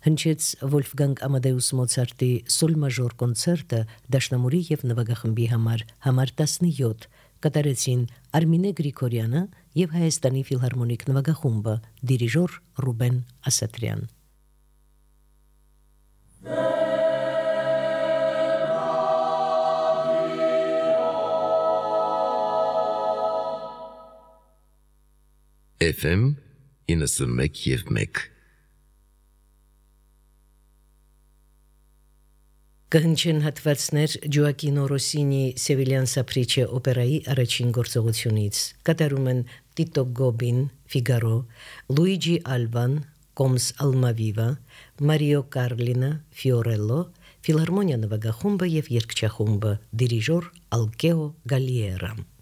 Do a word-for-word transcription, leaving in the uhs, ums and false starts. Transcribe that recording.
հնչեց Վոլֆգանգ Ամադեուս Մոցարտի սոլ մաժոր կոնցերտը դաշնամուրի եւ նվագախմբի համար համար տասնյոթ կատարեցին Արմինե Գրիգորյանը եւ Հայաստանի ֆիլհարմոնիկ նվագախումբը, դիրիժոր Ռուբեն Ասատրյան։ Էֆ էմ իննսունմեկ և մեկ Կհնչեն հատվածներ Ջոակինո Ռոսինի Սևիլյան Սափրիչե օպերայի առաջին գործողությունից։ Կատարում են Տիտո Գոբին, Ֆիգարո, Լուիջի Ալբան, Կոմս Ալմավիվա, Մարիո Կարլինա, Ֆիորելլո, Ֆիլհարմոնիա նվագախումբը եւ երգչախումբը, դիրիժոր Ալկեո Գալիերա։